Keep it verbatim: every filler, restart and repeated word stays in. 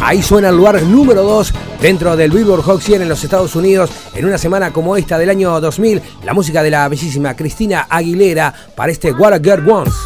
Ahí suena el lugar número dos dentro del Billboard Hot cien en los Estados Unidos. En una semana como esta del año dos mil, la música de la bellísima Cristina Aguilera para este What a Girl Wants.